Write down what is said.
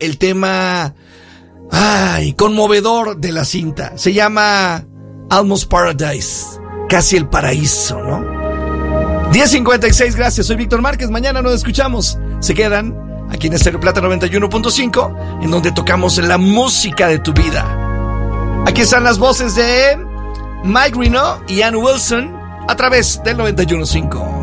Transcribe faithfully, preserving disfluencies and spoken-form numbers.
el tema, ay, conmovedor de la cinta. Se llama Almost Paradise, casi el paraíso, ¿no? diez cincuenta y seis, gracias, soy Víctor Márquez. Mañana nos escuchamos. Se quedan aquí en Estéreo Plata noventa y uno punto cinco, en donde tocamos la música de tu vida. Aquí están las voces de Mike Reno y Ann Wilson a través del noventa y uno punto cinco.